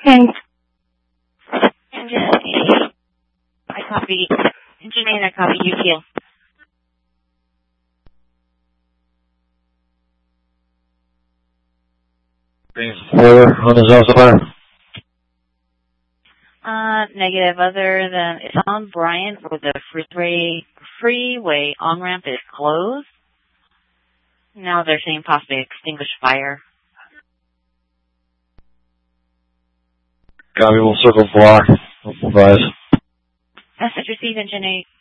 Thanks. Engine 8. I copy. Engine 8, I copy UTL. Further on the zone fire. Negative. Other than it's on Bryant, where the freeway on-ramp is closed. Now they're saying possibly extinguish fire. Copy, we'll circle block. Advise. Message received, Engine 8.